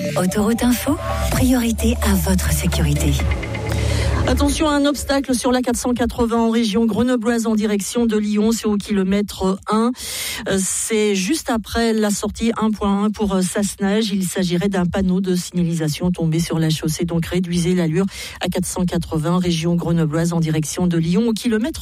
Autoroute Info, priorité à votre sécurité. Attention à un obstacle sur la 480 en région grenobloise en direction de Lyon, c'est au kilomètre 1. C'est juste après la sortie 1.1 pour Sassenage. Il s'agirait d'un panneau de signalisation tombé sur la chaussée, donc réduisez l'allure à 480 région grenobloise en direction de Lyon au kilomètre